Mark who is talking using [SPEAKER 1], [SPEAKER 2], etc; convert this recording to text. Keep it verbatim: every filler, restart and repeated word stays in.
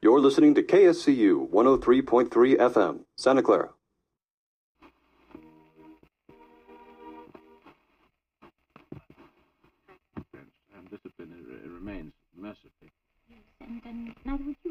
[SPEAKER 1] You're listening to K S C U one oh three point three F M, Santa Clara.
[SPEAKER 2] And discipline remains mercifully.
[SPEAKER 3] Yes, and, and neither would